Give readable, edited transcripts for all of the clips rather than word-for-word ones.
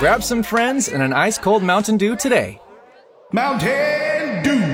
Grab some friends and an ice-cold Mountain Dew today. Mountain Dew.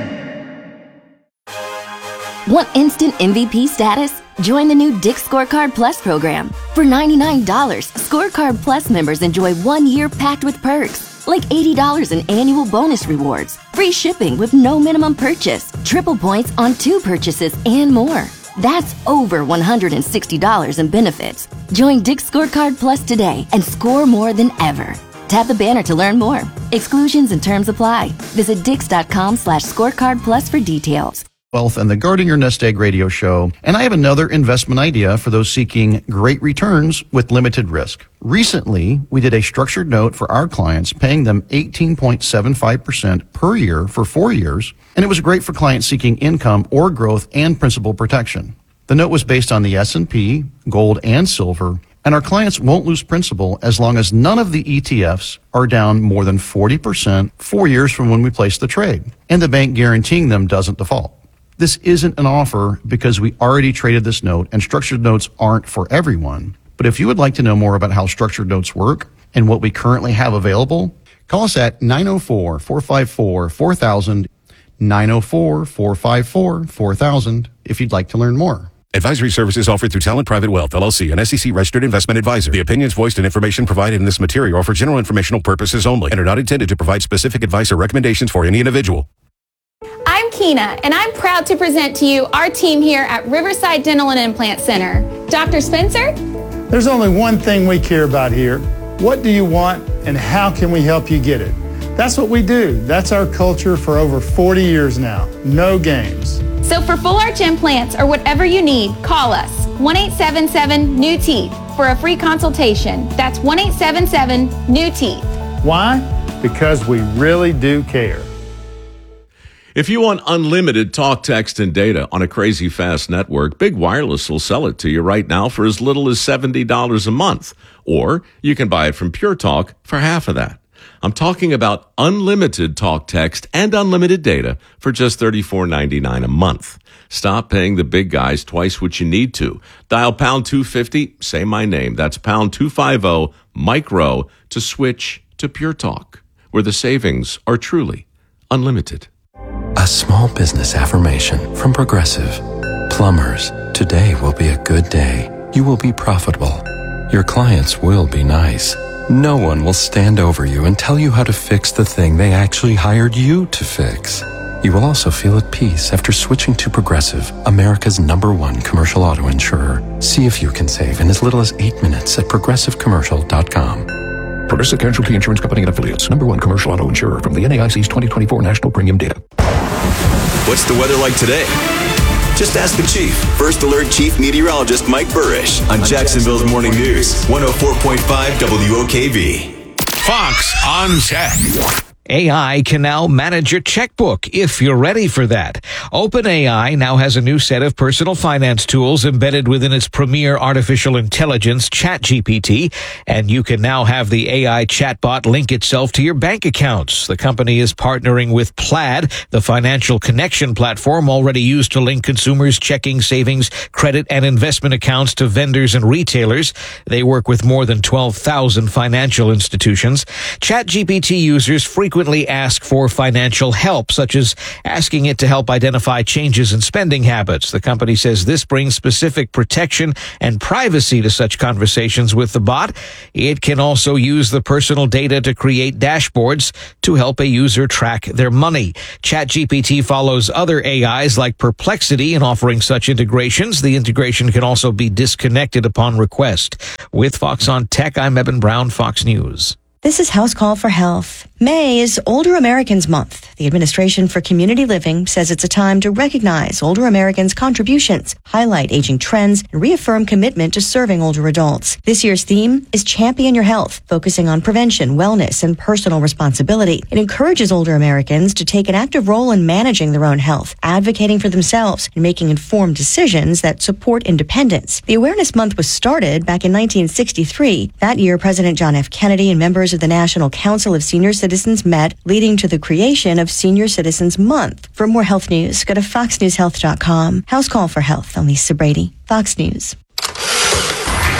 Want instant MVP status? Join the new Dick's Scorecard Plus program. For $99, Scorecard Plus members enjoy 1 year packed with perks, like $80 in annual bonus rewards, free shipping with no minimum purchase, triple points on 2 purchases, and more. That's over $160 in benefits. Join Dick's Scorecard Plus today and score more than ever. Tap the banner to learn more. Exclusions and terms apply. Visit dix.com/scorecard plus for details. Wealth and the Guarding Your Nest Egg radio show. And I have another investment idea for those seeking great returns with limited risk. Recently, we did a structured note for our clients, paying them 18.75% per year for 4 years. And it was great for clients seeking income or growth and principal protection. The note was based on the S&P, gold, and silver. And our clients won't lose principal as long as none of the ETFs are down more than 40% 4 years from when we placed the trade. And the bank guaranteeing them doesn't default. This isn't an offer because we already traded this note, and structured notes aren't for everyone. But if you would like to know more about how structured notes work and what we currently have available, call us at 904-454-4000, 904-454-4000 if you'd like to learn more. Advisory services offered through Talent Private Wealth, LLC, an SEC-registered investment advisor. The opinions voiced and information provided in this material are for general informational purposes only and are not intended to provide specific advice or recommendations for any individual. I'm Keena, and I'm proud to present to you our team here at Riverside Dental and Implant Center. Dr. Spencer? There's only one thing we care about here. What do you want, and how can we help you get it? That's what we do. That's our culture for over 40 years now. No games. So for full arch implants or whatever you need, call us 1-877-NEW-TEETH for a free consultation. That's 1-877-NEW-TEETH. Why? Because we really do care. If you want unlimited talk, text, and data on a crazy fast network, Big Wireless will sell it to you right now for as little as $70 a month. Or you can buy it from Pure Talk for half of that. I'm talking about unlimited talk, text, and unlimited data for just $34.99 a month. Stop paying the big guys twice what you need to. Dial pound 250, say my name. That's pound 250 micro to switch to Pure Talk, where the savings are truly unlimited. A small business affirmation from Progressive. Plumbers, today will be a good day. You will be profitable. Your clients will be nice. No one will stand over you and tell you how to fix the thing they actually hired you to fix. You will also feel at peace after switching to Progressive, America's #1 commercial auto insurer. See if you can save in as little as 8 minutes at progressivecommercial.com. Progressive Casualty Insurance Company and Affiliates, #1 commercial auto insurer from the NAIC's 2024 National Premium Data. What's the weather like today? Just ask the Chief. First Alert Chief Meteorologist Mike Burrish on Jacksonville's Morning News, 104.5 WOKV. Fox on Tech. AI can now manage your checkbook if you're ready for that. OpenAI now has a new set of personal finance tools embedded within its premier artificial intelligence, ChatGPT, and you can now have the AI chatbot link itself to your bank accounts. The company is partnering with Plaid, the financial connection platform already used to link consumers' checking, savings, credit, and investment accounts to vendors and retailers. They work with more than 12,000 financial institutions. ChatGPT users frequently ask for financial help, such as asking it to help identify changes in spending habits. The company says this brings specific protection and privacy to such conversations with the bot. It can also use the personal data to create dashboards to help a user track their money. ChatGPT follows other AIs like Perplexity in offering such integrations. The integration can also be disconnected upon request. With Fox on Tech, I'm Eben Brown, Fox News. This is House Call for Health. May is Older Americans Month. The Administration for Community Living says it's a time to recognize older Americans' contributions, highlight aging trends, and reaffirm commitment to serving older adults. This year's theme is Champion Your Health, focusing on prevention, wellness, and personal responsibility. It encourages older Americans to take an active role in managing their own health, advocating for themselves, and making informed decisions that support independence. The Awareness Month was started back in 1963. That year, President John F. Kennedy and members of the National Council of Senior Citizens met, leading to the creation of Senior Citizens Month. For more health news, go to foxnewshealth.com. House Call for Health. I'm Lisa Brady, Fox News.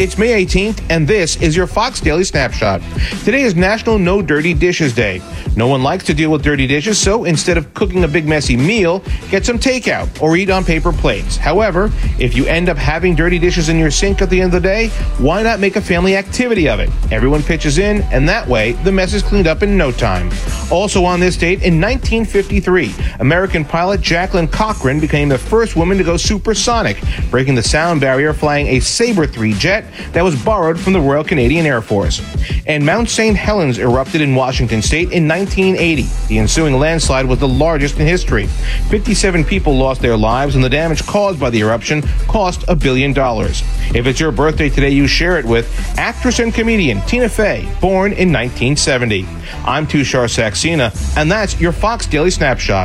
It's May 18th, and this is your Fox Daily Snapshot. Today is National No Dirty Dishes Day. No one likes to deal with dirty dishes, so instead of cooking a big messy meal, get some takeout or eat on paper plates. However, if you end up having dirty dishes in your sink at the end of the day, why not make a family activity of it? Everyone pitches in, and that way, the mess is cleaned up in no time. Also on this date, in 1953, American pilot Jacqueline Cochran became the first woman to go supersonic, breaking the sound barrier flying a Sabre 3 jet that was borrowed from the Royal Canadian Air Force. And Mount St. Helens erupted in Washington state in 1980. The ensuing landslide was the largest in history. 57 people lost their lives, and the damage caused by the eruption cost $1 billion. If it's your birthday today, you share it with actress and comedian Tina Fey, born in 1970. I'm Tushar Saxena, and that's your Fox Daily Snapshot.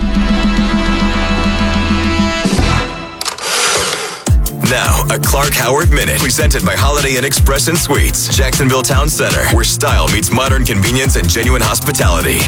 Now, a Clark Howard Minute, presented by Holiday Inn Express and Suites, Jacksonville Town Center, where style meets modern convenience and genuine hospitality.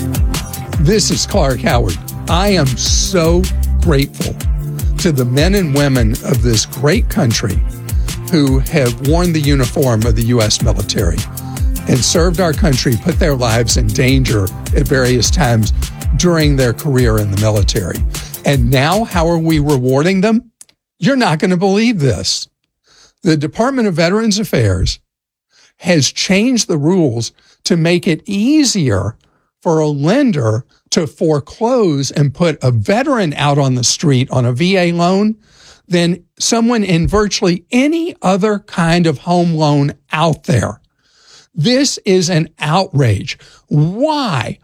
This is Clark Howard. I am so grateful to the men and women of this great country who have worn the uniform of the U.S. military and served our country, put their lives in danger at various times during their career in the military. And now, how are we rewarding them? You're not going to believe this. The Department of Veterans Affairs has changed the rules to make it easier for a lender to foreclose and put a veteran out on the street on a VA loan than someone in virtually any other kind of home loan out there. This is an outrage. Why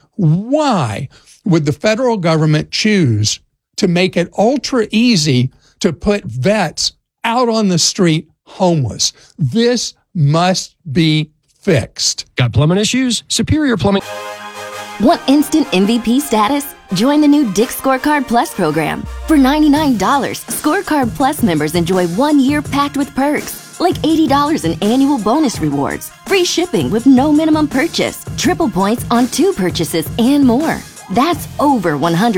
would the federal government choose to make it ultra easy to put vets out on the street homeless? This must be fixed. Got plumbing issues? Superior Plumbing. Want instant MVP status? Join the new Dick Scorecard Plus program. For $99, Scorecard Plus members enjoy 1 year packed with perks, like $80 in annual bonus rewards, free shipping with no minimum purchase, triple points on 2 purchases, and more. That's over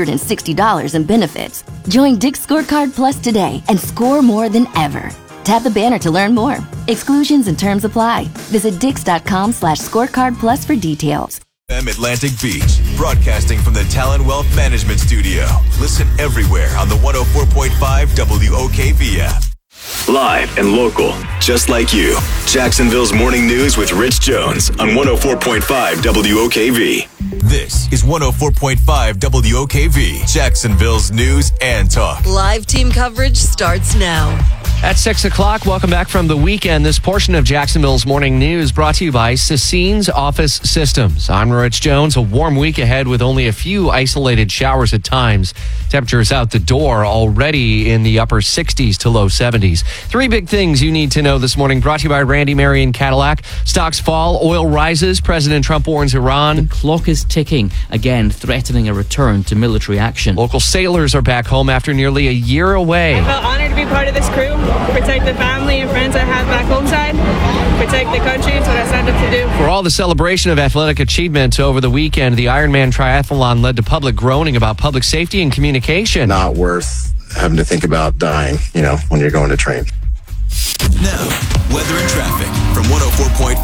$160 in benefits. Join Dick Scorecard Plus today and score more than ever. Tap the banner to learn more. Exclusions and terms apply. Visit dix.com/scorecard plus for details. Atlantic Beach, broadcasting from the Talon Wealth Management Studio. Listen everywhere on the 104.5 WOKV app. Live and local, just like you. Jacksonville's Morning News with Rich Jones on 104.5 WOKV. This is 104.5 WOKV, Jacksonville's news and talk. Live team coverage starts now. At 6 o'clock, welcome back from the weekend. This portion of Jacksonville's Morning News brought to you by Sassine's Office Systems. I'm Rich Jones. A warm week ahead with only a few isolated showers at times. Temperatures out the door already in the upper 60s to low 70s. 3 big things you need to know this morning, brought to you by Randy Marion Cadillac. Stocks fall, oil rises. President Trump warns Iran. The clock is ticking, again threatening a return to military action. Local sailors are back home after nearly a year away. I felt honored to be part of this crew. Protect the family and friends I have back home side. Protect the country. It's what I signed up to do. For all the celebration of athletic achievement over the weekend, the Ironman Triathlon led to public groaning about public safety and communication. Not worth having to think about dying, when you're going to train. Now, weather and traffic from 104.5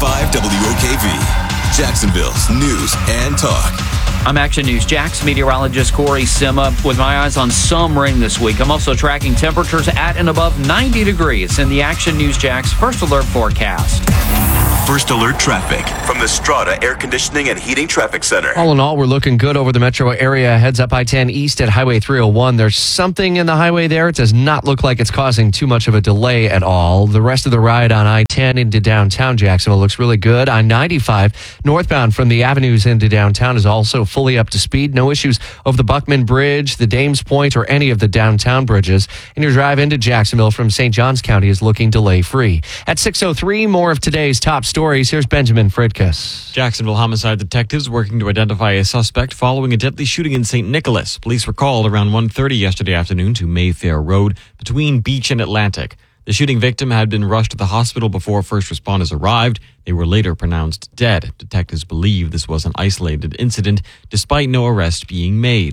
WOKV, Jacksonville's news and talk. I'm Action News Jax meteorologist Corey Sima with my eyes on some rain this week. I'm also tracking temperatures at and above 90 degrees in the Action News Jax First Alert forecast. First Alert traffic from the Strata Air Conditioning and Heating Traffic Center. All in all, we're looking good over the metro area. Heads up I-10 east at Highway 301. There's something in the highway there. It does not look like it's causing too much of a delay at all. The rest of the ride on I-10 into downtown Jacksonville looks really good. I-95 northbound from the avenues into downtown is also fully up to speed. No issues over the Buckman Bridge, the Dames Point, or any of the downtown bridges. And your drive into Jacksonville from St. Johns County is looking delay-free. At 6:03, more of today's top stories. Here's Benjamin Fridkus. Jacksonville homicide detectives working to identify a suspect following a deadly shooting in St. Nicholas. Police were called around 1:30 yesterday afternoon to Mayfair Road between Beach and Atlantic. The shooting victim had been rushed to the hospital before first responders arrived. They were later pronounced dead. Detectives believe this was an isolated incident, despite no arrest being made.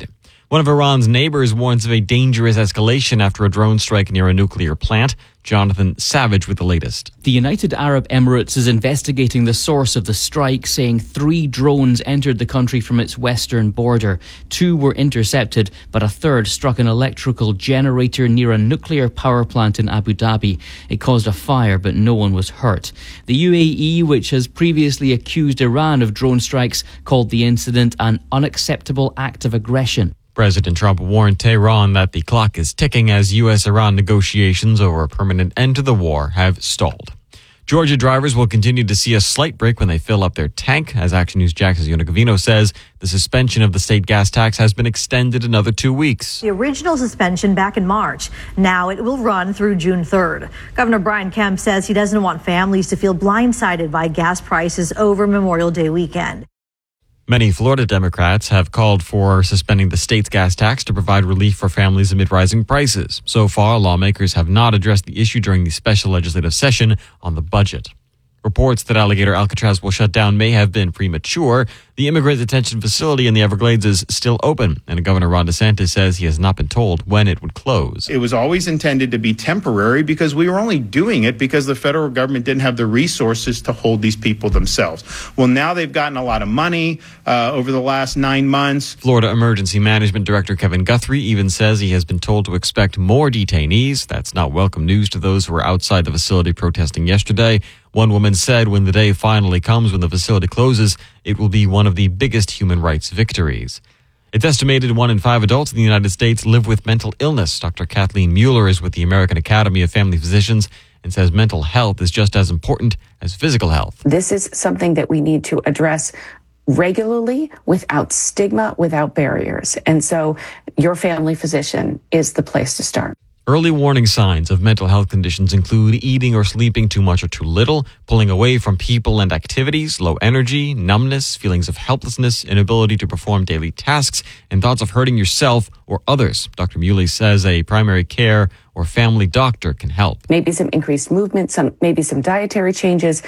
One of Iran's neighbors warns of a dangerous escalation after a drone strike near a nuclear plant. Jonathan Savage with the latest. The United Arab Emirates is investigating the source of the strike, saying 3 drones entered the country from its western border. 2 were intercepted, but a third struck an electrical generator near a nuclear power plant in Abu Dhabi. It caused a fire, but no one was hurt. The UAE, which has previously accused Iran of drone strikes, called the incident an unacceptable act of aggression. President Trump warned Tehran that the clock is ticking as U.S.-Iran negotiations over a permanent end to the war have stalled. Georgia drivers will continue to see a slight break when they fill up their tank. As Action News Jax's Yona Gavino says, the suspension of the state gas tax has been extended another 2 weeks. The original suspension back in March. Now it will run through June 3rd. Governor Brian Kemp says he doesn't want families to feel blindsided by gas prices over Memorial Day weekend. Many Florida Democrats have called for suspending the state's gas tax to provide relief for families amid rising prices. So far, lawmakers have not addressed the issue during the special legislative session on the budget. Reports that Alligator Alcatraz will shut down may have been premature. The immigrant detention facility in the Everglades is still open, and Governor Ron DeSantis says he has not been told when it would close. It was always intended to be temporary because we were only doing it because the federal government didn't have the resources to hold these people themselves. Well, now they've gotten a lot of money over the last 9 months. Florida Emergency Management Director Kevin Guthrie even says he has been told to expect more detainees. That's not welcome news to those who were outside the facility protesting yesterday. One woman said when the day finally comes when the facility closes, it will be one of the biggest human rights victories. It's estimated 1 in 5 adults in the United States live with mental illness. Dr. Kathleen Mueller is with the American Academy of Family Physicians and says mental health is just as important as physical health. This is something that we need to address regularly, without stigma, without barriers. And so your family physician is the place to start. Early warning signs of mental health conditions include eating or sleeping too much or too little, pulling away from people and activities, low energy, numbness, feelings of helplessness, inability to perform daily tasks, and thoughts of hurting yourself or others. Dr. Muley says a primary care or family doctor can help. Maybe some increased movement, maybe some dietary changes,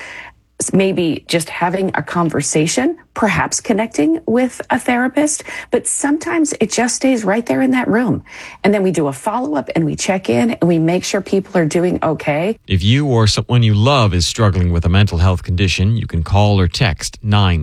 maybe just having a conversation, perhaps connecting with a therapist, but sometimes it just stays right there in that room. And then we do a follow-up and we check in and we make sure people are doing okay. If you or someone you love is struggling with a mental health condition, you can call or text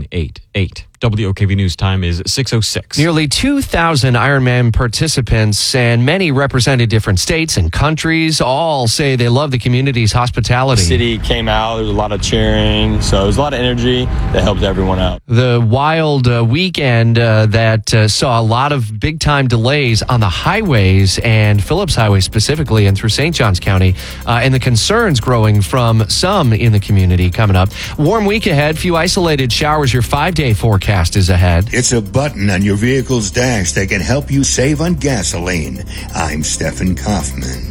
988. WOKV News time is 6:06. Nearly 2,000 Ironman participants and many represented different states and countries all say they love the community's hospitality. The city came out, there was a lot of cheering, so there was a lot of energy that helped everyone out. The wild weekend that saw a lot of big-time delays on the highways and Phillips Highway specifically and through St. Johns County, and the concerns growing from some in the community coming up. Warm week ahead, few isolated showers, your 5-day forecast is ahead. It's a button on your vehicle's dash that can help you save on gasoline. I'm Stephen Kaufman.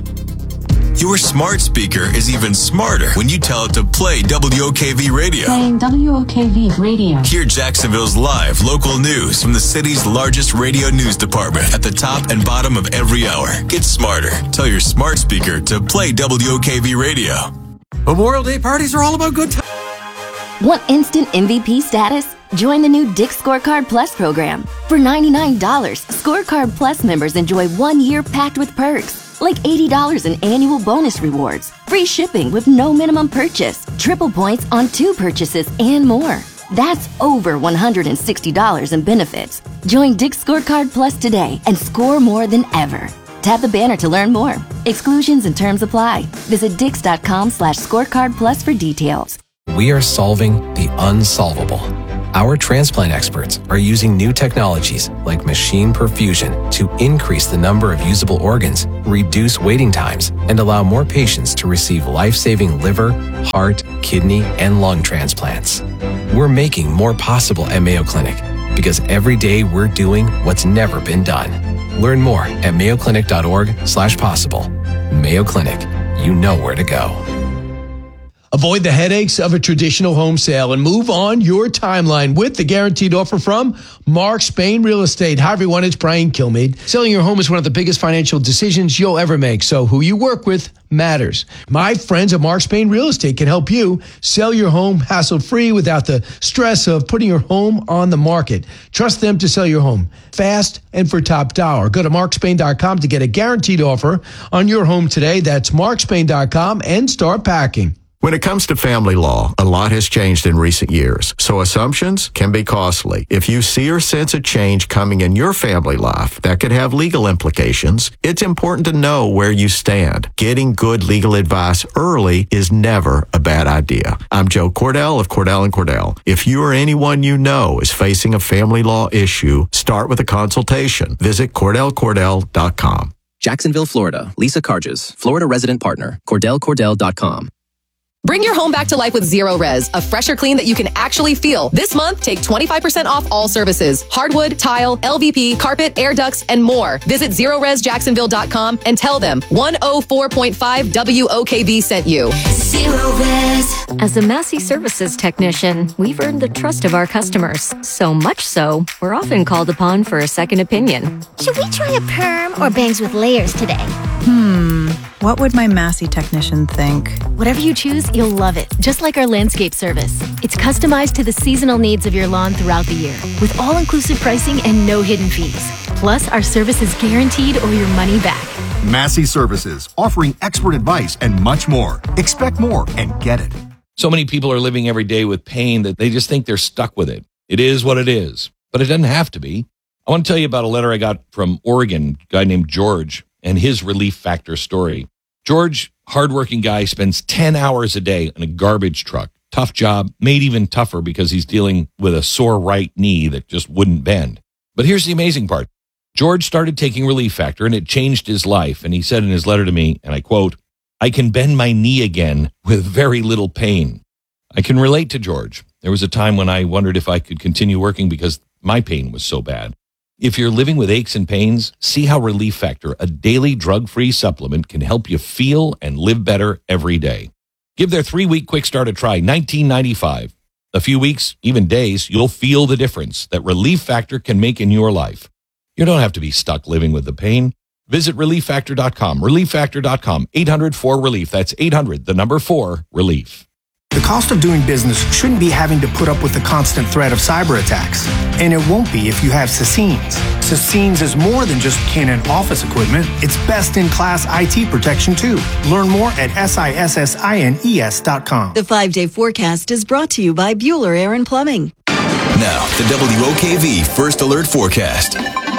Your smart speaker is even smarter when you tell it to play WOKV Radio. Playing WOKV Radio. Hear Jacksonville's live local news from the city's largest radio news department at the top and bottom of every hour. Get smarter. Tell your smart speaker to play WOKV Radio. Memorial Day parties are all about good time. Want instant MVP status? Join the new Dick's Scorecard Plus program. For $99, Scorecard Plus members enjoy 1 year packed with perks, like $80 in annual bonus rewards, free shipping with no minimum purchase, triple points on 2 purchases, and more. That's over $160 in benefits. Join Dick's Scorecard Plus today and score more than ever. Tap the banner to learn more. Exclusions and terms apply. Visit dix.com/scorecard plus for details. We are solving the unsolvable. Our transplant experts are using new technologies like machine perfusion to increase the number of usable organs, reduce waiting times, and allow more patients to receive life-saving liver, heart, kidney, and lung transplants. We're making more possible at Mayo Clinic because every day we're doing what's never been done. Learn more at mayoclinic.org/possible. Mayo Clinic, you know where to go. Avoid the headaches of a traditional home sale and move on your timeline with the guaranteed offer from Mark Spain Real Estate. Hi, everyone. It's Brian Kilmeade. Selling your home is one of the biggest financial decisions you'll ever make, so who you work with matters. My friends at Mark Spain Real Estate can help you sell your home hassle-free without the stress of putting your home on the market. Trust them to sell your home fast and for top dollar. Go to markspain.com to get a guaranteed offer on your home today. That's markspain.com and start packing. When it comes to family law, a lot has changed in recent years, so assumptions can be costly. If you see or sense a change coming in your family life that could have legal implications, it's important to know where you stand. Getting good legal advice early is never a bad idea. I'm Joe Cordell of Cordell & Cordell. If you or anyone you know is facing a family law issue, start with a consultation. Visit CordellCordell.com. Jacksonville, Florida. Lisa Carges, Florida resident partner. CordellCordell.com. Bring your home back to life with Zero Res, a fresher clean that you can actually feel. This month, take 25% off all services. Hardwood, tile, LVP, carpet, air ducts, and more. Visit ZeroResJacksonville.com and tell them 104.5 WOKV sent you. Zero Res. As a Massey Services technician, we've earned the trust of our customers. So much so, we're often called upon for a second opinion. Should we try a perm or bangs with layers today? What would my Massey technician think? Whatever you choose, you'll love it. Just like our landscape service. It's customized to the seasonal needs of your lawn throughout the year, with all-inclusive pricing and no hidden fees. Plus, our service is guaranteed or your money back. Massey Services, offering expert advice and much more. Expect more and get it. So many people are living every day with pain that they just think they're stuck with it. It is what it is, but it doesn't have to be. I want to tell you about a letter I got from Oregon, a guy named George, and his Relief Factor story. George, hardworking guy, spends 10 hours a day in a garbage truck. Tough job, made even tougher because he's dealing with a sore right knee that just wouldn't bend. But here's the amazing part. George started taking Relief Factor, and it changed his life. And he said in his letter to me, and I quote, "I can bend my knee again with very little pain." I can relate to George. There was a time when I wondered if I could continue working because my pain was so bad. If you're living with aches and pains, see how Relief Factor, a daily drug-free supplement, can help you feel and live better every day. Give their 3-week quick start a try, $19.95. A few weeks, even days, you'll feel the difference that Relief Factor can make in your life. You don't have to be stuck living with the pain. Visit ReliefFactor.com, ReliefFactor.com, 800-4-RELIEF. That's 800-4-RELIEF. The cost of doing business shouldn't be having to put up with the constant threat of cyber attacks. And it won't be if you have Sassines. Sassines is more than just Canon office equipment. It's best-in-class IT protection, too. Learn more at SISSINES.com. The 5-day forecast is brought to you by Bueller Air and Plumbing. Now, the WOKV First Alert Forecast.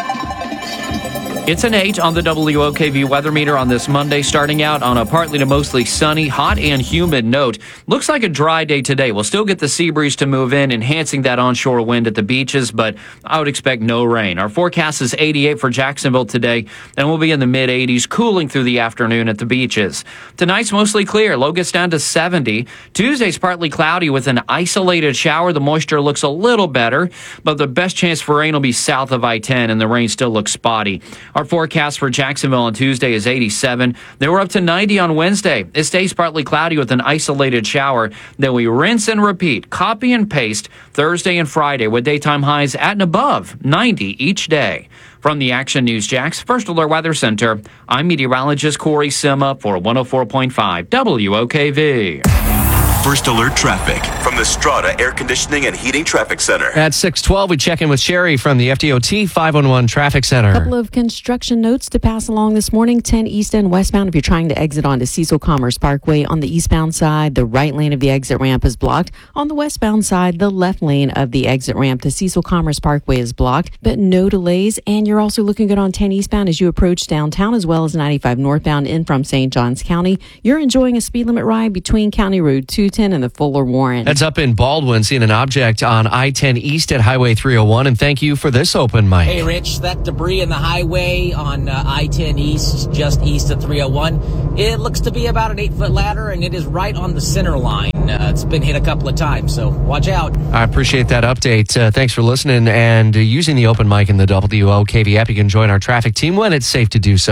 It's an 8 on the WOKV weather meter on this Monday, starting out on a partly to mostly sunny, hot and humid note. Looks like a dry day today. We'll still get the sea breeze to move in, enhancing that onshore wind at the beaches, but I would expect no rain. Our forecast is 88 for Jacksonville today, and we'll be in the mid-80s, cooling through the afternoon at the beaches. Tonight's mostly clear. Low gets down to 70. Tuesday's partly cloudy with an isolated shower. The moisture looks a little better, but the best chance for rain will be south of I-10, and the rain still looks spotty. Our forecast for Jacksonville on Tuesday is 87. Then we're up to 90 on Wednesday. It stays partly cloudy with an isolated shower. Then we rinse and repeat, copy and paste Thursday and Friday with daytime highs at and above 90 each day. From the Action News Jax First Alert Weather Center, I'm meteorologist Corey Sima for 104.5 WOKV. First Alert Traffic from the Strata Air Conditioning and Heating Traffic Center. At 6:12, we check in with Sherry from the FDOT 511 Traffic Center. A couple of construction notes to pass along this morning. 10 east and westbound. If you're trying to exit onto Cecil Commerce Parkway on the eastbound side, the right lane of the exit ramp is blocked. On the westbound side, the left lane of the exit ramp to Cecil Commerce Parkway is blocked, but no delays. And you're also looking good on 10 eastbound as you approach downtown, as well as 95 northbound in from St. Johns County. You're enjoying a speed limit ride between County Road 210 and the Fuller Warren. That's up in Baldwin, seeing an object on I-10 East at Highway 301. And thank you for this open mic. Hey, Rich, that debris in the highway on I-10 East, just east of 301, it looks to be about an 8-foot ladder, and it is right on the center line. It's been hit a couple of times, so watch out. I appreciate that update. Thanks for listening and using the open mic in the WOKV app. You can join our traffic team when it's safe to do so. Hit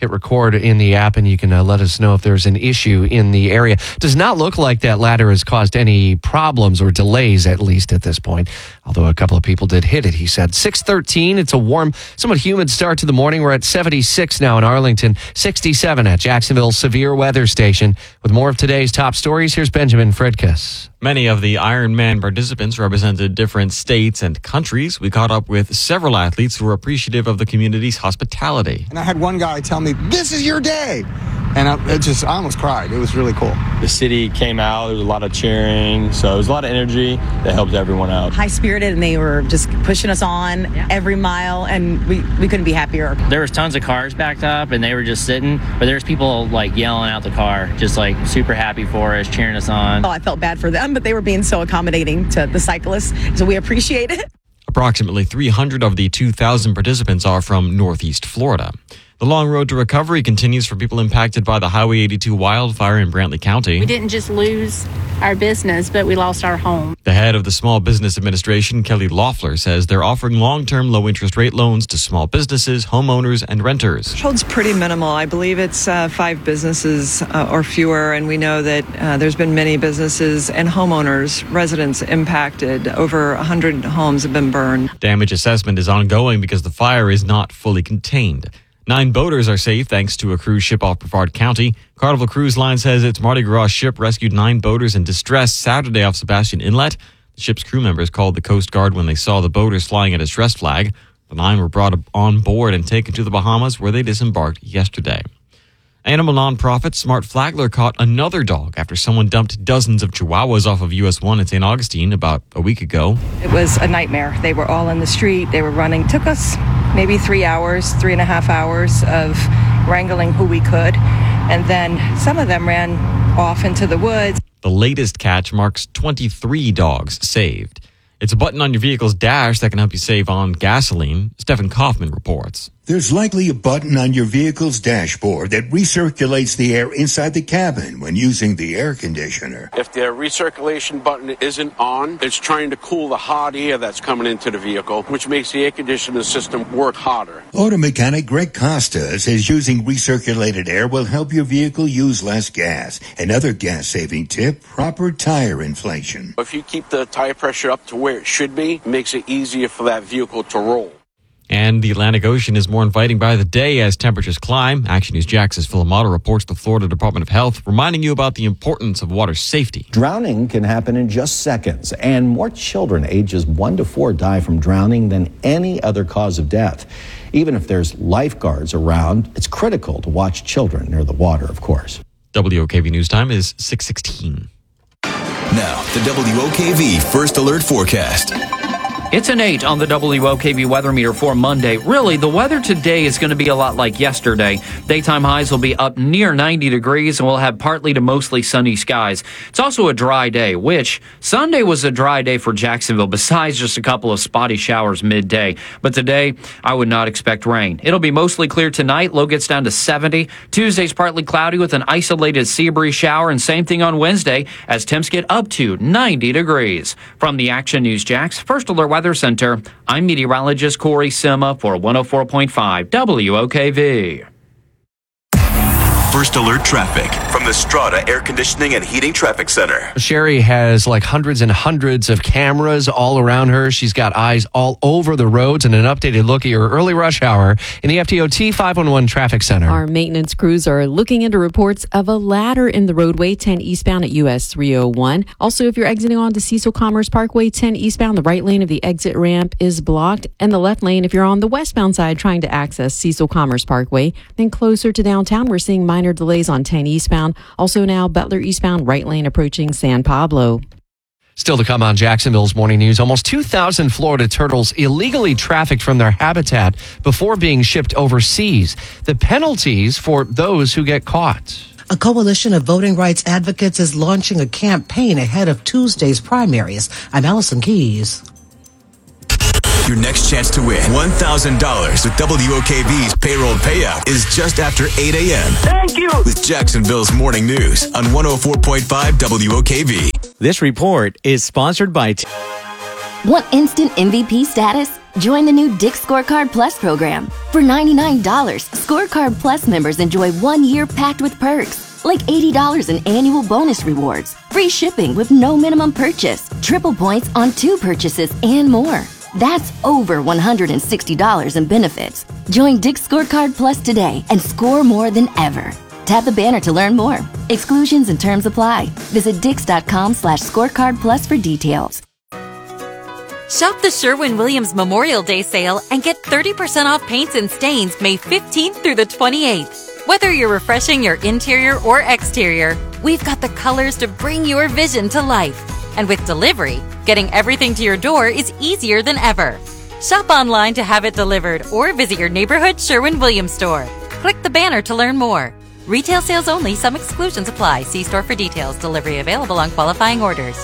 hit record in the app and you can let us know if there's an issue in the area. Does not look like that ladder has caused any problems or delays, at least at this point, although a couple of people did hit it, he said. 6:13, it's a warm, somewhat humid start to the morning. We're at 76 now in Arlington, 67 at Jacksonville's severe weather station. With more of today's top stories, here's Benjamin Fredkus. Many of the Ironman participants represented different states and countries. We caught up with several athletes who were appreciative of the community's hospitality. And I had one guy tell me, "This is your day." And I almost cried. It was really cool. The city came out. There was a lot of cheering. So there was a lot of energy that helped everyone out. High-spirited, and they were just pushing us on every mile, and we couldn't be happier. There was tons of cars backed up, and they were just sitting. But there's people, like, yelling out the car, just, like, super happy for us, cheering us on. Oh, I felt bad for them, but they were being so accommodating to the cyclists, so we appreciate it. Approximately 300 of the 2,000 participants are from Northeast Florida. The long road to recovery continues for people impacted by the Highway 82 wildfire in Brantley County. We didn't just lose our business, but we lost our home. The head of the Small Business Administration, Kelly Loeffler, says they're offering long-term low-interest rate loans to small businesses, homeowners, and renters. Threshold's pretty minimal. I believe it's 5 businesses or fewer, and we know that there's been many businesses and homeowners, residents impacted. Over 100 homes have been burned. Damage assessment is ongoing because the fire is not fully contained. 9 boaters are safe thanks to a cruise ship off Brevard County. Carnival Cruise Line says its Mardi Gras ship rescued 9 boaters in distress Saturday off Sebastian Inlet. The ship's crew members called the Coast Guard when they saw the boaters flying a distress flag. The 9 were brought on board and taken to the Bahamas, where they disembarked yesterday. Animal nonprofit Smart Flagler caught another dog after someone dumped dozens of chihuahuas off of US 1 in St. Augustine about a week ago. It was a nightmare. They were all in the street. They were running. Took us maybe 3.5 hours of wrangling who we could. And then some of them ran off into the woods. The latest catch marks 23 dogs saved. It's a button on your vehicle's dash that can help you save on gasoline. Stephen Kaufman reports. There's likely a button on your vehicle's dashboard that recirculates the air inside the cabin when using the air conditioner. If the recirculation button isn't on, it's trying to cool the hot air that's coming into the vehicle, which makes the air conditioning system work hotter. Auto mechanic Greg Costa says using recirculated air will help your vehicle use less gas. Another gas-saving tip, proper tire inflation. If you keep the tire pressure up to where it should be, it makes it easier for that vehicle to roll. And the Atlantic Ocean is more inviting by the day as temperatures climb. Action News Jax's Phil Amato reports the Florida Department of Health, reminding you about the importance of water safety. Drowning can happen in just seconds, and more children ages 1 to 4 die from drowning than any other cause of death. Even if there's lifeguards around, it's critical to watch children near the water, of course. WOKV News Time is 6:16. Now, the WOKV First Alert Forecast. It's an 8 on the WOKV weather meter for Monday. Really, the weather today is going to be a lot like yesterday. Daytime highs will be up near 90 degrees and we'll have partly to mostly sunny skies. It's also a dry day, which Sunday was a dry day for Jacksonville, besides just a couple of spotty showers midday. But today, I would not expect rain. It'll be mostly clear tonight. Low gets down to 70. Tuesday's partly cloudy with an isolated sea breeze shower, and same thing on Wednesday as temps get up to 90 degrees. From the Action News Jax First Alert Weather Center, I'm meteorologist Corey Sima for 104.5 WOKV. First Alert Traffic from the Strata Air Conditioning and Heating Traffic Center. Sherry has like hundreds and hundreds of cameras all around her. She's got eyes all over the roads, and an updated look at your early rush hour in the FDOT 511 Traffic Center. Our maintenance crews are looking into reports of a ladder in the roadway 10 eastbound at US 301. Also, if you're exiting onto Cecil Commerce Parkway 10 eastbound, the right lane of the exit ramp is blocked, and the left lane if you're on the westbound side trying to access Cecil Commerce Parkway. Then closer to downtown, we're seeing minor delays on 10 eastbound. Also now Butler eastbound, right lane approaching San Pablo. Still to come on Jacksonville's Morning News, almost 2,000 Florida turtles illegally trafficked from their habitat before being shipped overseas. The penalties for those who get caught. A coalition of voting rights advocates is launching a campaign ahead of Tuesday's primaries. I'm Allison Keys. Your next chance to win $1,000 with WOKV's payroll payout is just after 8 a.m. Thank you. With Jacksonville's Morning News on 104.5 WOKV. This report is sponsored by... Want instant MVP status? Join the new Dick's Scorecard Plus program. For $99, Scorecard Plus members enjoy 1 year packed with perks, like $80 in annual bonus rewards, free shipping with no minimum purchase, triple points on 2 purchases, and more. That's over $160 in benefits. Join Dick's Scorecard Plus today and score more than ever. Tap the banner to learn more. Exclusions and terms apply. Visit dix.com/scorecard plus for details. Shop the Sherwin-Williams Memorial Day sale and get 30% off paints and stains May 15th through the 28th. Whether you're refreshing your interior or exterior, we've got the colors to bring your vision to life. And with delivery, getting everything to your door is easier than ever. Shop online to have it delivered or visit your neighborhood Sherwin-Williams store. Click the banner to learn more. Retail sales only. Some exclusions apply. See store for details. Delivery available on qualifying orders.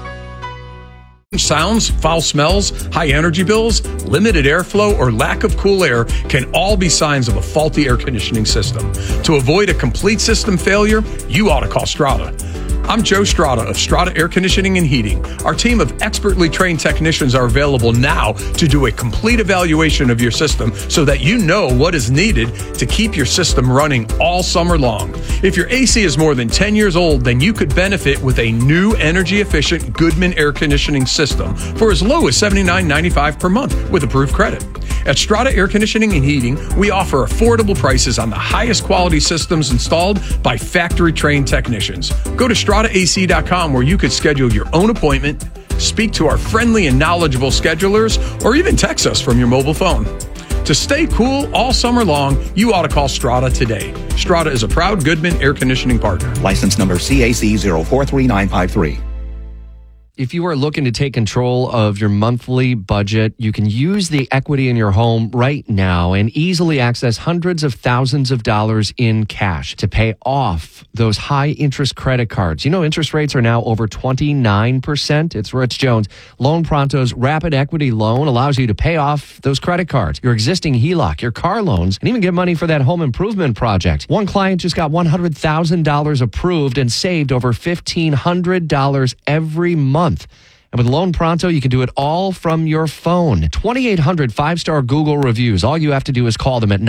Sounds, foul smells, high energy bills, limited airflow, or lack of cool air can all be signs of a faulty air conditioning system. To avoid a complete system failure, you ought to call Strata. I'm Joe Strata of Strata Air Conditioning and Heating. Our team of expertly trained technicians are available now to do a complete evaluation of your system so that you know what is needed to keep your system running all summer long. If your AC is more than 10 years old, then you could benefit with a new energy-efficient Goodman air conditioning system for as low as $79.95 per month with approved credit. At Strata Air Conditioning and Heating, we offer affordable prices on the highest quality systems installed by factory-trained technicians. Go to StrataAC.com where you could schedule your own appointment, speak to our friendly and knowledgeable schedulers, or even text us from your mobile phone. To stay cool all summer long, you ought to call Strata today. Strata is a proud Goodman air conditioning partner. License number CAC 043953. If you are looking to take control of your monthly budget, you can use the equity in your home right now and easily access hundreds of thousands of dollars in cash to pay off those high interest credit cards. You know, interest rates are now over 29%. It's Rich Jones. Loan Pronto's Rapid Equity Loan allows you to pay off those credit cards, your existing HELOC, your car loans, and even get money for that home improvement project. One client just got $100,000 approved and saved over $1,500 every month. And with Loan Pronto, you can do it all from your phone. 2,800 five-star Google reviews. All you have to do is call them at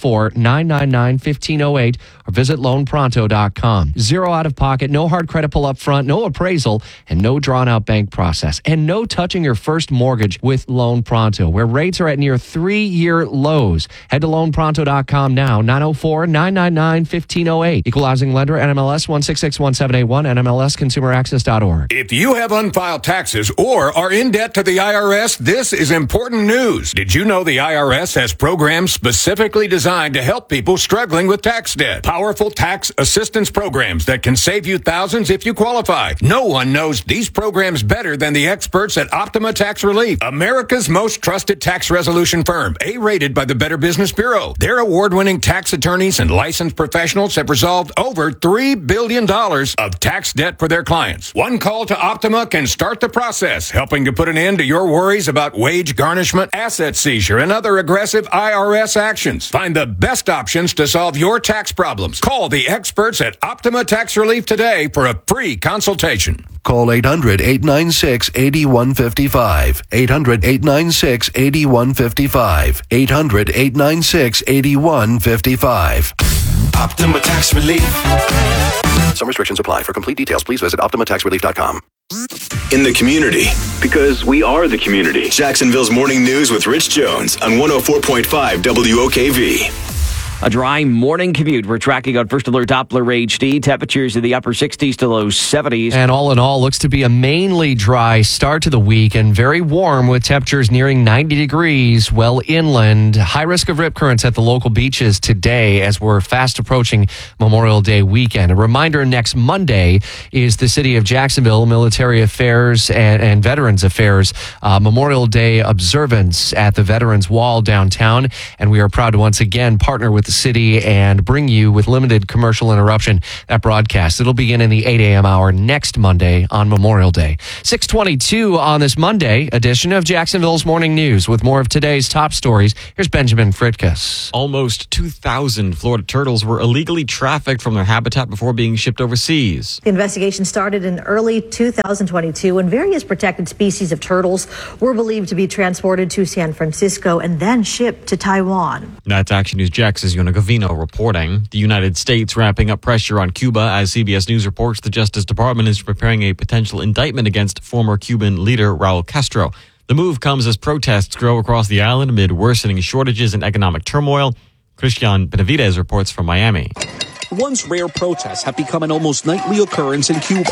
904-999-1508 or visit loanpronto.com. Zero out-of-pocket, no hard credit pull up front, no appraisal, and no drawn-out bank process. And no touching your first mortgage with Loan Pronto, where rates are at near 3-year lows. Head to loanpronto.com now, 904-999-1508. Equal housing lender, NMLS 1661781, NMLSconsumeraccess.org. If you have unfiled taxes or are in debt to the IRS, this is important news. Did you know the IRS has programs specifically designed to help people struggling with tax debt? Powerful tax assistance programs that can save you thousands if you qualify. No one knows these programs better than the experts at Optima Tax Relief, America's most trusted tax resolution firm, A-rated by the Better Business Bureau. Their award-winning tax attorneys and licensed professionals have resolved over $3 billion of tax debt for their clients. One call to Optima can start the process, helping to put an end to your worries about wage garnishment, asset seizure, and other aggressive IRS actions. Find the best options to solve your tax problems. Call the experts at Optima Tax Relief today for a free consultation. Call 800-896-8155. 800-896-8155. 800-896-8155. Optima Tax Relief. Some restrictions apply. For complete details, please visit OptimaTaxRelief.com. In the community, because we are the community. Jacksonville's Morning News with Rich Jones on 104.5 WOKV. A dry morning commute. We're tracking on First Alert Doppler HD. Temperatures in the upper 60s to low 70s. And all in all, looks to be a mainly dry start to the week and very warm with temperatures nearing 90 degrees well inland. High risk of rip currents at the local beaches today as we're fast approaching Memorial Day weekend. A reminder, next Monday is the City of Jacksonville Military Affairs and Veterans Affairs Memorial Day observance at the Veterans Wall downtown. And we are proud to once again partner with the city and bring you, with limited commercial interruption, that broadcast. It'll begin in the 8 a.m. hour next Monday on Memorial Day. 6:22 on this Monday edition of Jacksonville's Morning News. With more of today's top stories, here's Benjamin Fritkus. Almost 2,000 Florida turtles were illegally trafficked from their habitat before being shipped overseas. The investigation started in early 2022 when various protected species of turtles were believed to be transported to San Francisco and then shipped to Taiwan. That's Action News Jax's Yona Gavino reporting. The United States ramping up pressure on Cuba as CBS News reports the Justice Department is preparing a potential indictment against former Cuban leader Raul Castro. The move comes as protests grow across the island amid worsening shortages and economic turmoil. Christian Benavidez reports from Miami. Once rare protests have become an almost nightly occurrence in Cuba.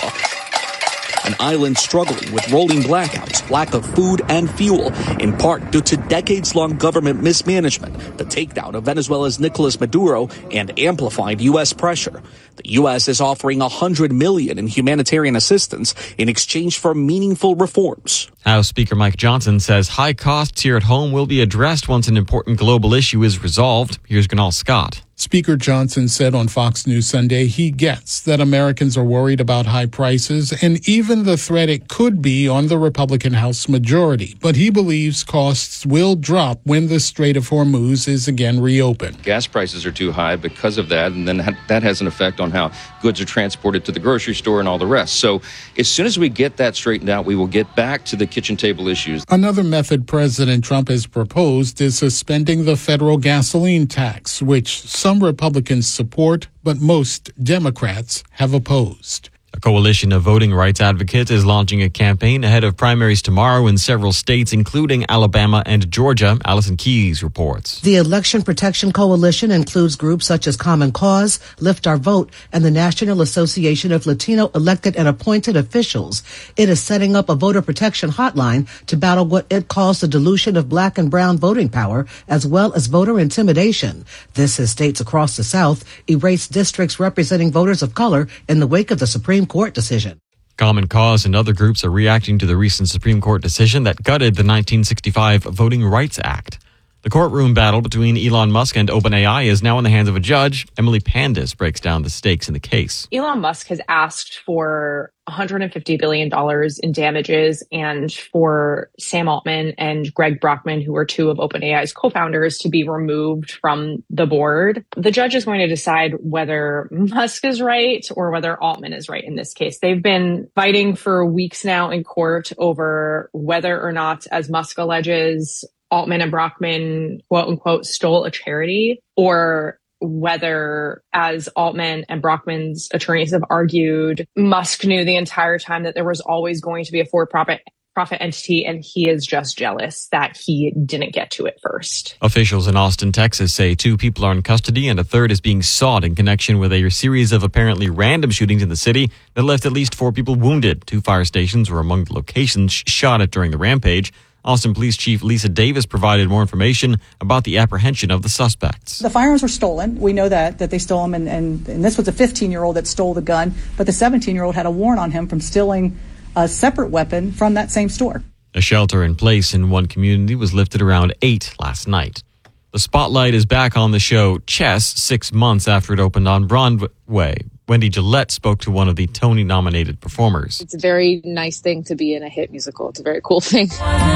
An island struggling with rolling blackouts, lack of food and fuel, in part due to decades-long government mismanagement, the takedown of Venezuela's Nicolas Maduro, and amplified U.S. pressure. The U.S. is offering $100 million in humanitarian assistance in exchange for meaningful reforms. House Speaker Mike Johnson says high costs here at home will be addressed once an important global issue is resolved. Here's Ganal Scott. Speaker Johnson said on Fox News Sunday he gets that Americans are worried about high prices and even the threat it could be on the Republican House majority. But he believes costs will drop when the Strait of Hormuz is again reopened. Gas prices are too high because of that, and then that has an effect on how goods are transported to the grocery store and all the rest. So as soon as we get that straightened out, we will get back to the kitchen table issues. Another method President Trump has proposed is suspending the federal gasoline tax, which some Republicans support, but most Democrats have opposed. A coalition of voting rights advocates is launching a campaign ahead of primaries tomorrow in several states, including Alabama and Georgia. Allison Keyes reports. The Election Protection Coalition includes groups such as Common Cause, Lift Our Vote, and the National Association of Latino Elected and Appointed Officials. It is setting up a voter protection hotline to battle what it calls the dilution of black and brown voting power, as well as voter intimidation. This as states across the South erase districts representing voters of color in the wake of the Supreme Court decision. Common Cause and other groups are reacting to the recent Supreme Court decision that gutted the 1965 Voting Rights Act. The courtroom battle between Elon Musk and OpenAI is now in the hands of a judge. Emily Pandis breaks down the stakes in the case. Elon Musk has asked for $150 billion in damages and for Sam Altman and Greg Brockman, who are two of OpenAI's co-founders, to be removed from the board. The judge is going to decide whether Musk is right or whether Altman is right in this case. They've been fighting for weeks now in court over whether or not, as Musk alleges, Altman and Brockman, quote unquote, stole a charity, or whether, as Altman and Brockman's attorneys have argued, Musk knew the entire time that there was always going to be a for-profit entity, and he is just jealous that he didn't get to it first. Officials in Austin, Texas say 2 people are in custody and a third is being sought in connection with a series of apparently random shootings in the city that left at least 4 people wounded. 2 fire stations were among the locations shot at during the rampage. Austin Police Chief Lisa Davis provided more information about the apprehension of the suspects. The firearms were stolen. We know that they stole them, and this was a 15-year-old that stole the gun, but the 17-year-old had a warrant on him from stealing a separate weapon from that same store. A shelter in place in one community was lifted around 8 last night. The spotlight is back on the show Chess 6 months after it opened on Broadway. Wendy Gillette spoke to one of the Tony-nominated performers. It's a very nice thing to be in a hit musical. It's a very cool thing.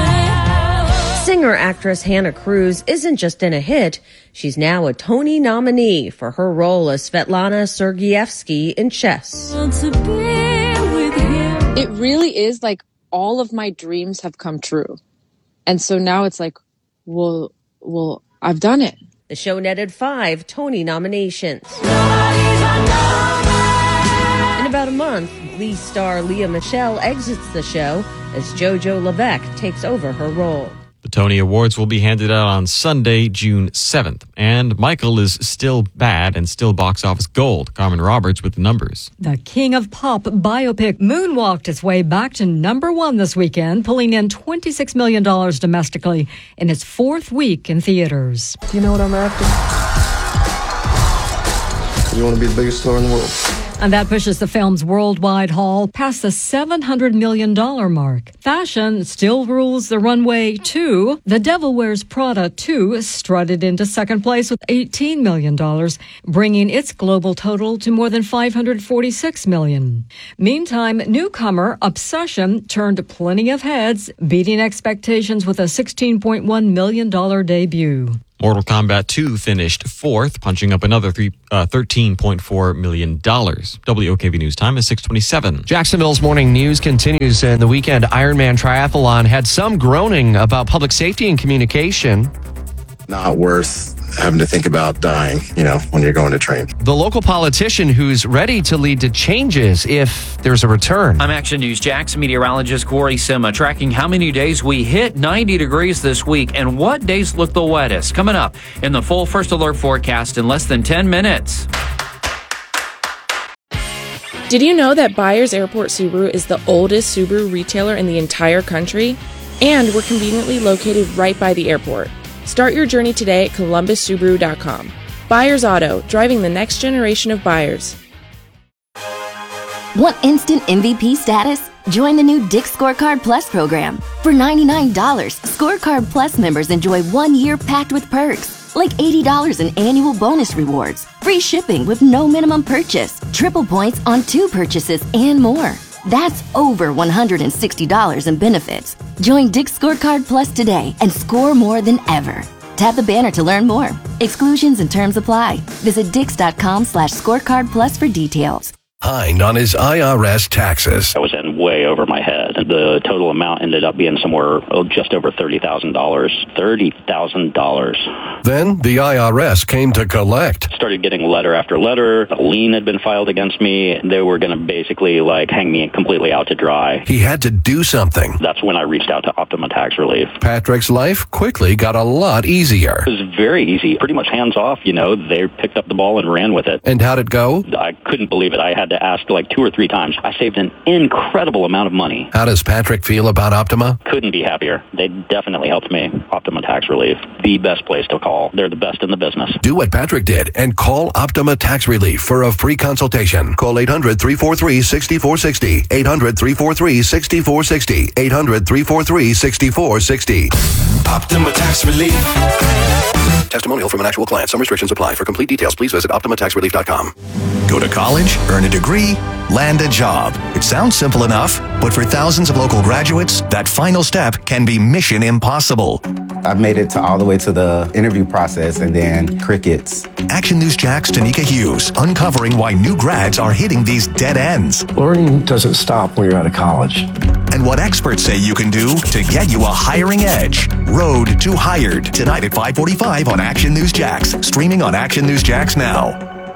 Singer-actress Hannah Cruz isn't just in a hit. She's now a Tony nominee for her role as Svetlana Sergeyevsky in Chess. It really is like all of my dreams have come true. And so now it's like, well, I've done it. The show netted 5 Tony nominations. In about a month, Glee star Leah Michele exits the show as JoJo LeVeque takes over her role. The Tony Awards will be handed out on Sunday, June 7th. And Michael is still bad and still box office gold. Carmen Roberts with the numbers. The King of Pop biopic moonwalked its way back to #1 this weekend, pulling in $26 million domestically in its 4th week in theaters. Do you know what I'm after? You want to be the biggest star in the world. And that pushes the film's worldwide haul past the $700 million mark. Fashion still rules the runway, too. The Devil Wears Prada 2 strutted into second place with $18 million, bringing its global total to more than $546 million. Meantime, newcomer Obsession turned plenty of heads, beating expectations with a $16.1 million debut. Mortal Kombat 2 finished fourth, punching up another $13.4 million. WOKV News time is 6:27. Jacksonville's morning news continues, and the weekend Ironman Triathlon had some groaning about public safety and communication. Not worth having to think about dying, when you're going to train. The local politician who's ready to lead to changes if there's a return. I'm Action News Jax meteorologist Corey Sima, tracking how many days we hit 90 degrees this week and what days look the wettest. Coming up in the full First Alert forecast in less than 10 minutes. Did you know that Byers Airport Subaru is the oldest Subaru retailer in the entire country? And we're conveniently located right by the airport. Start your journey today at columbussubaru.com. Byers Auto, driving the next generation of buyers. Want instant MVP status? Join the new Dick's Scorecard Plus program. For $99, Scorecard Plus members enjoy 1 year packed with perks, like $80 in annual bonus rewards, free shipping with no minimum purchase, triple points on 2 purchases, and more. That's over $160 in benefits. Join Dick's Scorecard Plus today and score more than ever. Tap the banner to learn more. Exclusions and terms apply. Visit dix.com/scorecard plus for details. Behind on his IRS taxes. I was in way over my head. The total amount ended up being somewhere just over $30,000. $30,000. Then the IRS came to collect. Started getting letter after letter. A lien had been filed against me. They were going to basically hang me completely out to dry. He had to do something. That's when I reached out to Optima Tax Relief. Patrick's life quickly got a lot easier. It was very easy. Pretty much hands off, They picked up the ball and ran with it. And how'd it go? I couldn't believe it. I had to ask 2 or 3 times. I saved an incredible amount of money. How does Patrick feel about Optima? Couldn't be happier. They definitely helped me. Optima Tax Relief, the best place to call. They're the best in the business. Do what Patrick did and call Optima Tax Relief for a free consultation. Call 800-343-6460. 800-343-6460. 800-343-6460. Optima Tax Relief. Testimonial from an actual client. Some restrictions apply. For complete details, please visit OptimaTaxRelief.com. Go to college, earn a degree, land a job. It sounds simple enough, but for thousands of local graduates, that final step can be mission impossible. I've made it all the way to the interview process and then crickets. Action News Jack's Tanika Hughes uncovering why new grads are hitting these dead ends. Learning doesn't stop when you're out of college. And what experts say you can do to get you a hiring edge. Road to Hired, tonight at 5:45 on Action News Jax. Streaming on Action News Jax now.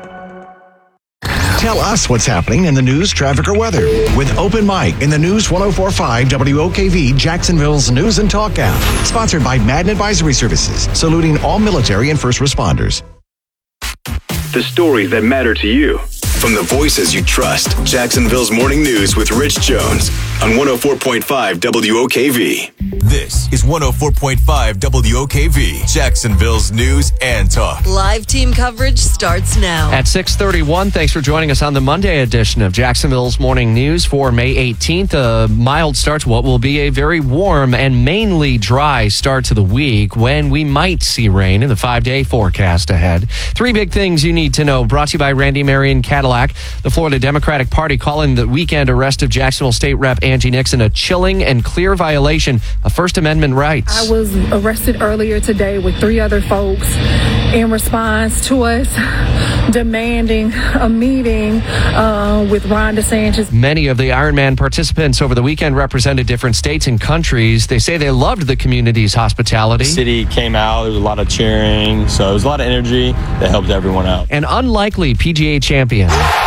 Tell us what's happening in the news, traffic, or weather with Open Mic in the News 104.5 WOKV Jacksonville's News and Talk app. Sponsored by Madden Advisory Services, saluting all military and first responders. The stories that matter to you. From the voices you trust, Jacksonville's Morning News with Rich Jones on 104.5 WOKV. This is 104.5 WOKV, Jacksonville's News and Talk. Live team coverage starts now. At 6:31, thanks for joining us on the Monday edition of Jacksonville's Morning News for May 18th. A mild start to what will be a very warm and mainly dry start to the week when we might see rain in the 5-day forecast ahead. 3 big things you need to know, brought to you by Randy Marion Cadillac. The Florida Democratic Party calling the weekend arrest of Jacksonville State Rep Angie Nixon a chilling and clear violation of First Amendment rights. I was arrested earlier today with 3 other folks in response to us demanding a meeting with Ron DeSantis. Many of the Ironman participants over the weekend represented different states and countries. They say they loved the community's hospitality. The city came out, there was a lot of cheering, so it was a lot of energy that helped everyone out. An unlikely PGA champion.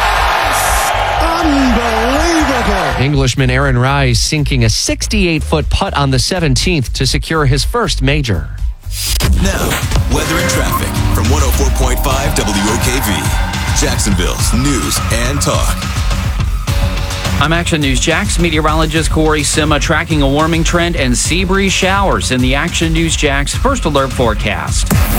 Unbelievable! Englishman Aaron Rice sinking a 68-foot putt on the 17th to secure his first major. Now, weather and traffic from 104.5 WOKV, Jacksonville's News and Talk. I'm Action News Jax meteorologist Corey Sima, tracking a warming trend and sea breeze showers in the Action News Jax First Alert forecast.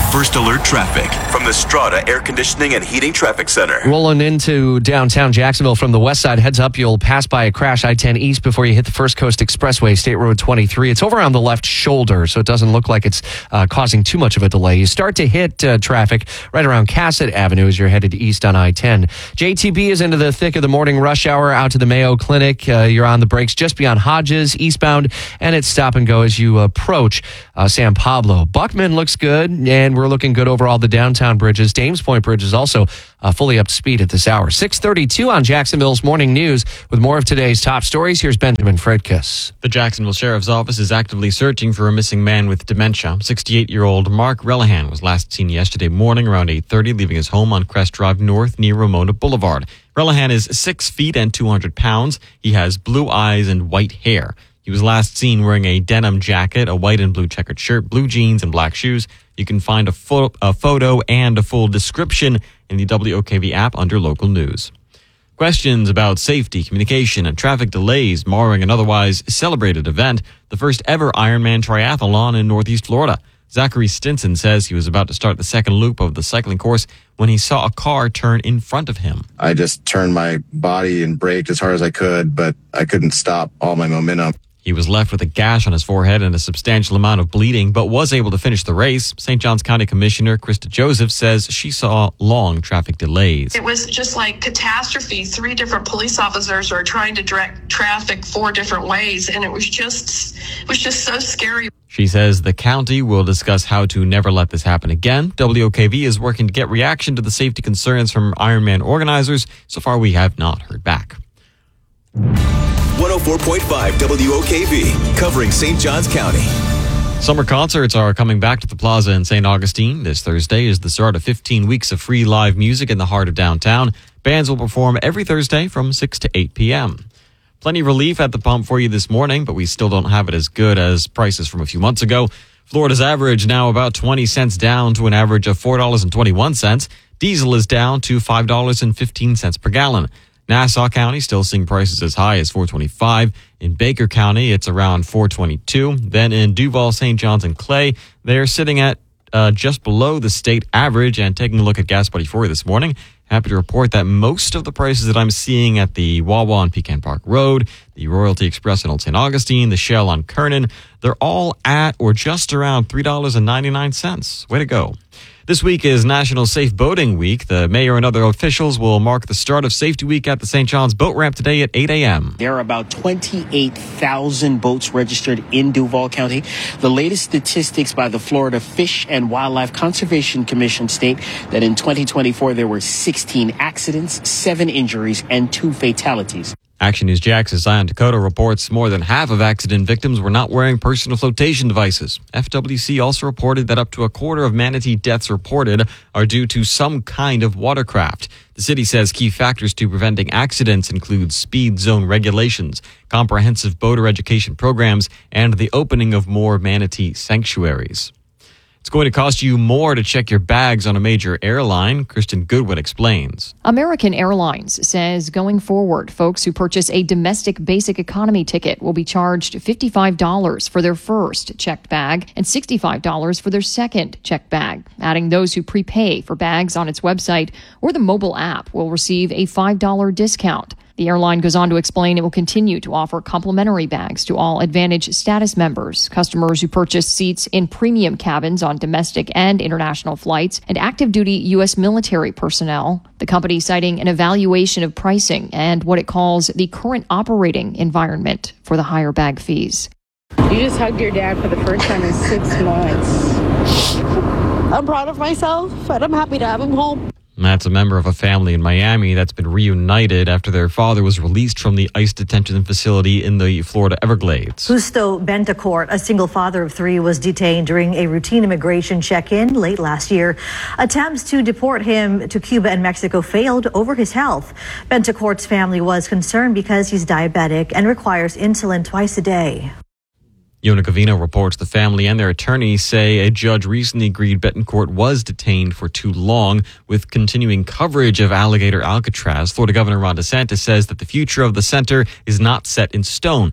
First Alert Traffic from the Strata Air Conditioning and Heating Traffic Center. Rolling into downtown Jacksonville from the west side. Heads up, you'll pass by a crash I-10 East before you hit the First Coast Expressway, State Road 23. It's over on the left shoulder, so it doesn't look like it's causing too much of a delay. You start to hit traffic right around Cassett Avenue as you're headed east on I-10. JTB is into the thick of the morning rush hour out to the Mayo Clinic. You're on the brakes just beyond Hodges, eastbound, and it's stop and go as you approach San Pablo. Buckman looks good, and we're looking good over all the downtown bridges. Dames Point Bridge is also fully up to speed at this hour. 6:32 on Jacksonville's Morning News. With more of today's top stories, here's Benjamin Fredkiss. The Jacksonville Sheriff's Office is actively searching for a missing man with dementia. 68-year-old Mark Relihan was last seen yesterday morning around 8:30, leaving his home on Crest Drive North near Ramona Boulevard. Relihan is 6 feet and 200 pounds. He has blue eyes and white hair. He was last seen wearing a denim jacket, a white and blue checkered shirt, blue jeans, and black shoes. You can find a photo and a full description in the WOKV app under local news. Questions about safety, communication, and traffic delays marring an otherwise celebrated event, the first ever Ironman triathlon in Northeast Florida. Zachary Stinson says he was about to start the second loop of the cycling course when he saw a car turn in front of him. I just turned my body and braked as hard as I could, but I couldn't stop all my momentum. He was left with a gash on his forehead and a substantial amount of bleeding, but was able to finish the race. St. Johns County Commissioner Krista Joseph says she saw long traffic delays. It was just like catastrophe. 3 different police officers are trying to direct traffic 4 different ways, and it was just so scary. She says the county will discuss how to never let this happen again. WOKV is working to get reaction to the safety concerns from Ironman organizers. So far, we have not heard back. 104.5 WOKV, covering St. Johns County. Summer concerts are coming back to the Plaza in St. Augustine. This Thursday is the start of 15 weeks of free live music in the heart of downtown. Bands will perform every Thursday from 6 to 8 p.m. Plenty of relief at the pump for you this morning, but we still don't have it as good as prices from a few months ago. Florida's average now about 20 cents down to an average of $4.21. Diesel is down to $5.15 per gallon. Nassau County still seeing prices as high as $4.25. In Baker County, it's around $4.22. Then in Duval, St. John's, and Clay, they're sitting at just below the state average. And taking a look at Gas Buddy for you this morning, happy to report that most of the prices that I'm seeing at the Wawa on Pecan Park Road, the Royalty Express in Old St. Augustine, the Shell on Kernan, they're all at or just around $3.99. Way to go. This week is National Safe Boating Week. The mayor and other officials will mark the start of Safety Week at the St. John's Boat Ramp today at 8 a.m. There are about 28,000 boats registered in Duval County. The latest statistics by the Florida Fish and Wildlife Conservation Commission state that in 2024 there were 16 accidents, 7 injuries, and 2 fatalities. Action News Jax's Zion Dakota reports more than half of accident victims were not wearing personal flotation devices. FWC also reported that up to a quarter of manatee deaths reported are due to some kind of watercraft. The city says key factors to preventing accidents include speed zone regulations, comprehensive boater education programs, and the opening of more manatee sanctuaries. It's going to cost you more to check your bags on a major airline. Kristen Goodwin explains. American Airlines says going forward, folks who purchase a domestic basic economy ticket will be charged $55 for their first checked bag and $65 for their second checked bag. Adding those who prepay for bags on its website or the mobile app will receive a $5 discount. The airline goes on to explain it will continue to offer complimentary bags to all Advantage status members, customers who purchase seats in premium cabins on domestic and international flights, and active duty U.S. military personnel. The company citing an evaluation of pricing and what it calls the current operating environment for the higher bag fees. You just hugged your dad for the first time in 6 months. I'm proud of myself, and I'm happy to have him home. That's a member of a family in Miami that's been reunited after their father was released from the ICE detention facility in the Florida Everglades. Justo Bentecourt, a single father of 3, was detained during a routine immigration check-in late last year. Attempts to deport him to Cuba and Mexico failed over his health. Bentecourt's family was concerned because he's diabetic and requires insulin twice a day. Yona Covino reports the family and their attorneys say a judge recently agreed Betancourt was detained for too long with continuing coverage of Alligator Alcatraz. Florida Governor Ron DeSantis says that the future of the center is not set in stone.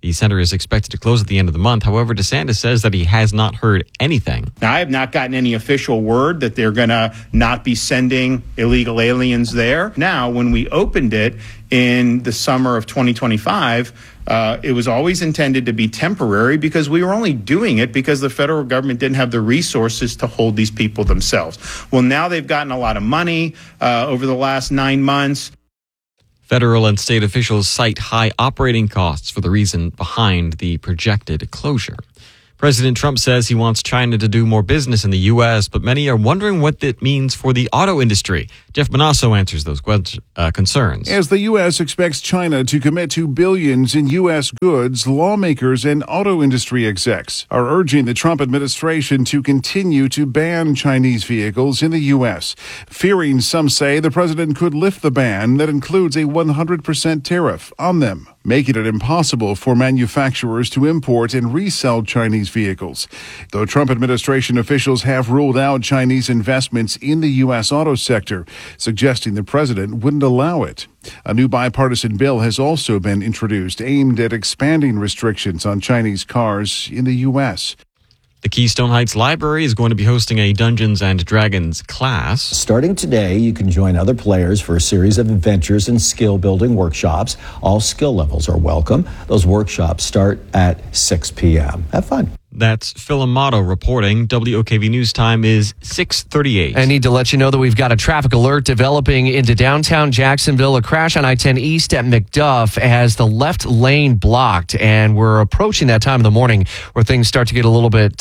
The center is expected to close at the end of the month. However, DeSantis says that he has not heard anything. Now, I have not gotten any official word that they're going to not be sending illegal aliens there. Now, when we opened it in the summer of 2025, it was always intended to be temporary because we were only doing it because the federal government didn't have the resources to hold these people themselves. Well, now they've gotten a lot of money over the last 9 months. Federal and state officials cite high operating costs for the reason behind the projected closure. President Trump says he wants China to do more business in the U.S., but many are wondering what that means for the auto industry. Jeff Manasso answers those concerns. As the U.S. expects China to commit to billions in U.S. goods, lawmakers and auto industry execs are urging the Trump administration to continue to ban Chinese vehicles in the U.S., fearing, some say, the president could lift the ban that includes a 100% tariff on them, making it impossible for manufacturers to import and resell Chinese vehicles. Though Trump administration officials have ruled out Chinese investments in the U.S. auto sector, suggesting the president wouldn't allow it. A new bipartisan bill has also been introduced aimed at expanding restrictions on Chinese cars in the U.S. The Keystone Heights Library is going to be hosting a Dungeons and Dragons class. Starting today, you can join other players for a series of adventures and skill-building workshops. All skill levels are welcome. Those workshops start at 6 p.m. Have fun. That's Phil Amato reporting. WOKV News Time is 6:38. I need to let you know that we've got a traffic alert developing into downtown Jacksonville. A crash on I-10 East at McDuff has the left lane blocked, and we're approaching that time of the morning where things start to get a little bit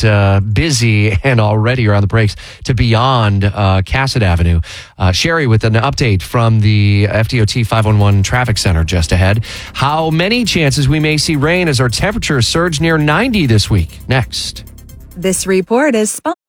busy, and already are on the brakes to beyond Cassett Avenue. Sherry with an update from the FDOT 511 Traffic Center just ahead. How many chances we may see rain as our temperatures surge near 90 this week? Next. This report is sponsored